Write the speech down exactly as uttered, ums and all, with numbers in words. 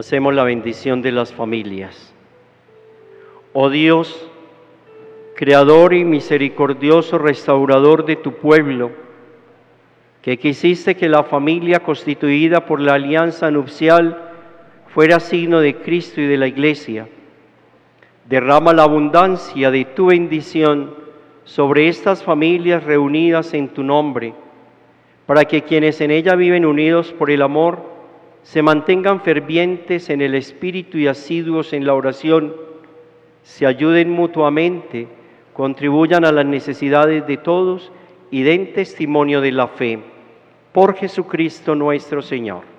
Hacemos la bendición de las familias. Oh Dios, Creador y misericordioso restaurador de tu pueblo, que quisiste que la familia constituida por la alianza nupcial fuera signo de Cristo y de la Iglesia, derrama la abundancia de tu bendición sobre estas familias reunidas en tu nombre, para que quienes en ella viven unidos por el amor se mantengan fervientes en el espíritu y asiduos en la oración, se ayuden mutuamente, contribuyan a las necesidades de todos y den testimonio de la fe. Por Jesucristo nuestro Señor.